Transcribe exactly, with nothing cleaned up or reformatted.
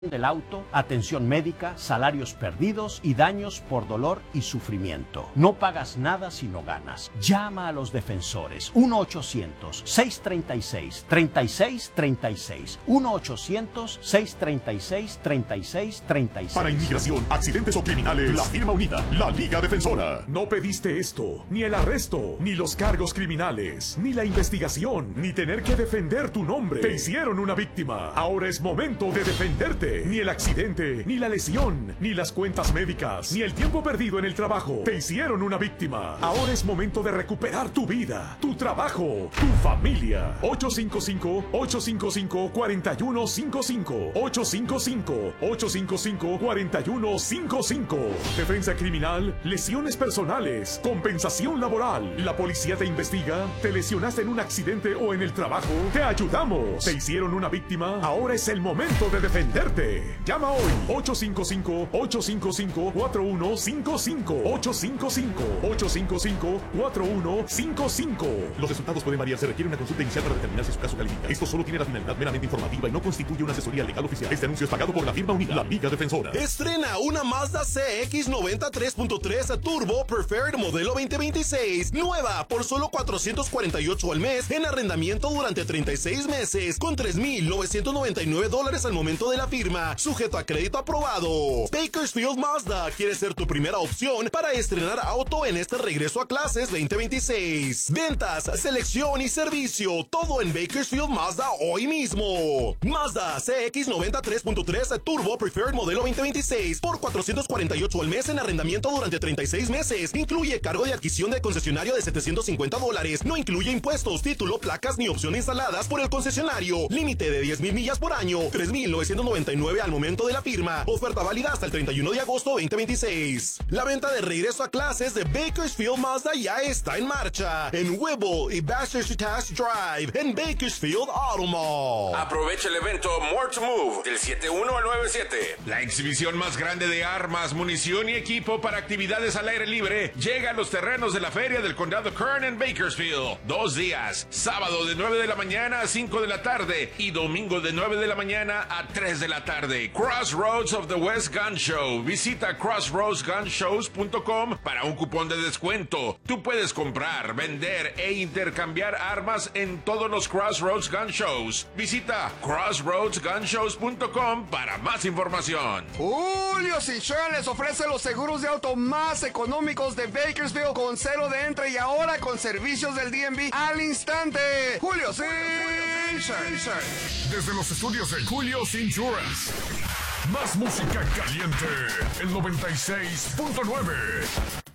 del auto, atención médica, salarios perdidos y daños por dolor y sufrimiento. No pagas nada si no ganas. Llama a los defensores. uno ochocientos, seiscientos treinta y seis, treinta y seis treinta y seis. uno ochocientos, seiscientos treinta y seis, treinta y seis treinta y seis. Para inmigración, accidentes o criminales, la firma unida, la Liga Defensora. No pediste esto, ni el arresto, ni los cargos criminales, ni la investigación, ni tener que defender tu nombre. Te hicieron una víctima. Ahora es momento de defenderte. Ni el accidente, ni la lesión, ni las cuentas médicas, ni el tiempo perdido en el trabajo. Te hicieron una víctima. Ahora es momento de recuperar tu vida, tu trabajo, tu familia. ocho cinco cinco, ocho cinco cinco, cuatro uno cinco cinco. ocho cinco cinco, ocho cinco cinco, cuatro uno cinco cinco. Defensa criminal, lesiones personales, compensación laboral. La policía te investiga, te lesionaste en un accidente o en el trabajo. Te ayudamos. Te hicieron una víctima. Ahora es el momento de defenderte. Llama hoy ocho cinco cinco, ocho cinco cinco, cuatro uno cinco cinco. ocho cinco cinco, ocho cinco cinco, cuatro uno cinco cinco. Los resultados pueden variar. Se requiere una consulta inicial para determinar si su caso califica. Esto solo tiene la finalidad meramente informativa y no constituye una asesoría legal oficial. Este anuncio es pagado por la firma unida, la Liga Defensora. Estrena una Mazda C X noventa y tres punto tres Turbo Preferred modelo veinte veintiséis. Nueva por solo cuatrocientos cuarenta y ocho al mes en arrendamiento durante treinta y seis meses con tres mil novecientos noventa y nueve dólares al momento de la firma. Sujeto a crédito aprobado. Bakersfield Mazda quiere ser tu primera opción para estrenar auto en este regreso a clases veinte veintiséis. Ventas, selección y servicio, todo en Bakersfield Mazda hoy mismo. Mazda C X noventa y tres punto tres Turbo Preferred modelo veinte veintiséis por cuatrocientos cuarenta y ocho al mes en arrendamiento durante treinta y seis meses. Incluye cargo de adquisición de concesionario de setecientos cincuenta dólares. No incluye impuestos, título, placas ni opciones instaladas por el concesionario. Límite de diez mil millas por año. tres mil novecientos noventa y nueve al momento de la firma. Oferta válida hasta el treinta y uno de agosto veinte veintiséis. La venta de regreso a clases de Bakersfield Mazda ya está en marcha en Whipple y Bassett Drive en Bakersfield Auto Mall. Aprovecha el evento More to Move del siete uno al nueve siete. La exhibición más grande de armas, munición y equipo para actividades al aire libre llega a los terrenos de la feria del condado Kern en Bakersfield. Dos días, sábado de nueve de la mañana a cinco de la tarde y domingo de nueve de la mañana a tres de la tarde. Crossroads of the West Gun Show. Visita crossroads gun shows punto com para un cupón de descuento. Tú puedes comprar, vender e intercambiar armas en todos los Crossroads Gun Shows. Visita crossroads gun shows punto com para más información. Julio's Insurance les ofrece los seguros de auto más económicos de Bakersfield con cero de entrada y ahora con servicios del D M V al instante. Julio's Insurance. Desde los estudios de Julio's Insurance. Más música caliente. El noventa y seis punto nueve.